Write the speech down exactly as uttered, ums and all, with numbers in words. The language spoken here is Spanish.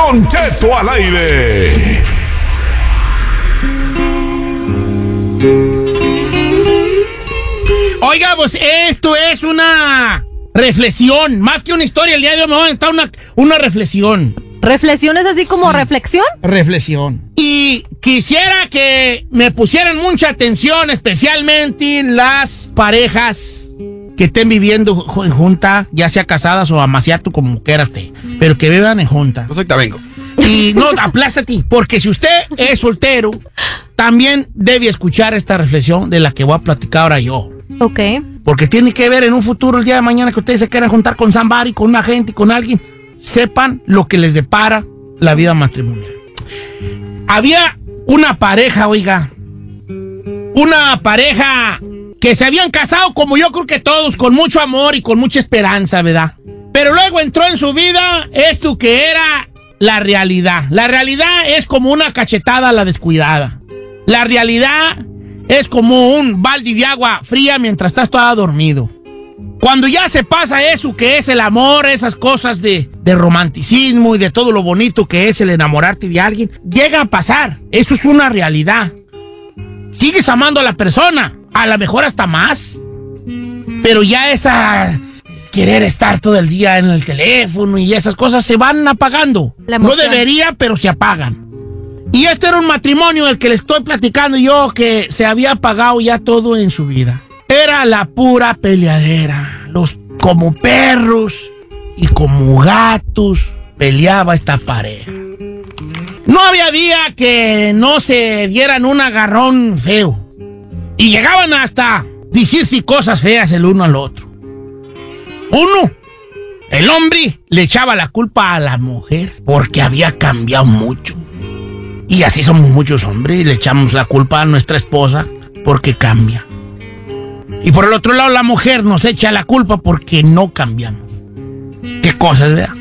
Don Cheto al aire. Oiga, pues esto es una reflexión. Más que una historia, el día de hoy me va a aventar una, una reflexión. ¿Reflexión es así como Sí. reflexión? Reflexión. Y quisiera que me pusieran mucha atención, especialmente las parejas que estén viviendo ju- en junta, ya sea casadas o amaciato, como quiera usted, pero que vivan en junta. No soy tabengo. Y no, aplástate, porque si usted es soltero, también debe escuchar esta reflexión de la que voy a platicar ahora yo. Ok. Porque tiene que ver en un futuro, el día de mañana, que ustedes se quieran juntar con somebody, con una gente, con alguien, sepan lo que les depara la vida matrimonial. Había una pareja, oiga, una pareja que se habían casado, como yo creo que todos, con mucho amor y con mucha esperanza, ¿verdad? Pero luego entró en su vida esto que era la realidad. La realidad es como una cachetada a la descuidada. La realidad es como un balde de agua fría mientras estás toda dormido. Cuando ya se pasa eso que es el amor, esas cosas de, de romanticismo y de todo lo bonito que es el enamorarte de alguien, llega a pasar. Eso es una realidad. Sigues amando a la persona, a lo mejor hasta más, pero ya esa querer estar todo el día en el teléfono y esas cosas se van apagando. La No emoción. debería, pero se apagan. Y este era un matrimonio del que le estoy platicando yo, que se había apagado ya todo en su vida. Era la pura peleadera. Los como perros y como gatos peleaba esta pareja. No había día que no se dieran un agarrón feo. Y llegaban hasta decirse cosas feas el uno al otro. Uno, el hombre, le echaba la culpa a la mujer porque había cambiado mucho. Y así somos muchos hombres, y le echamos la culpa a nuestra esposa porque cambia. Y por el otro lado, la mujer nos echa la culpa porque no cambiamos. Qué cosas, ¿verdad?